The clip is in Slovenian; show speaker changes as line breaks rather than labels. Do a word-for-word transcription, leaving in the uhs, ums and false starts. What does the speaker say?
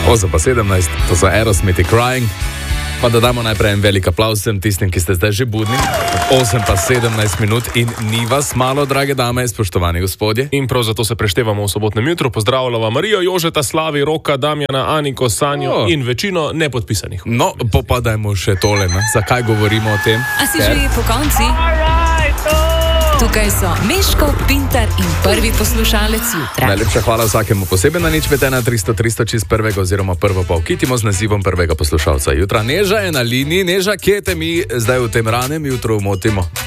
osem pa sedemnajst, to so Aerosmith Crying. Pa da damo najprej en velik aplauz vsem tistim, ki ste zdaj že budni. osem pa sedemnajst minut in ni vas malo, drage dame, spoštovani gospodje.
In prav zato se preštevamo v sobotnem jutru. Pozdravljava Marijo, Jožeta, Slavi, Roka, Damjana, Aniko, Sanjo
Oh.
in večino nepodpisanih.
No, popadajmo še tole, ne? Zakaj govorimo o tem?
A si že po konci? Tukaj so Meško, Pintar in prvi poslušalec jutra.
Najlepša hvala vsakemu posebej na nič pet ena tristo tristo čist prvega oziroma prvo pa vkitimo z nazivom prvega poslušalca jutra. Neža je na liniji. Neža, kje te mi zdaj v tem ranem jutru motimo?